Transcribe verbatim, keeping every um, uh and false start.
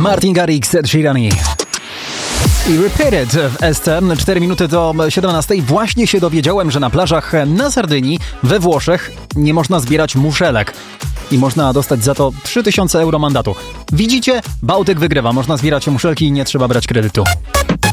Martin Garrix, Ed Sheeran i Repeated w S T. cztery minuty do siedemnastej. Właśnie się dowiedziałem, że na plażach na Sardynii we Włoszech nie można zbierać muszelek. I można dostać za to trzy tysiące euro mandatu. Widzicie? Bałtyk wygrywa. Można zbierać muszelki i nie trzeba brać kredytu.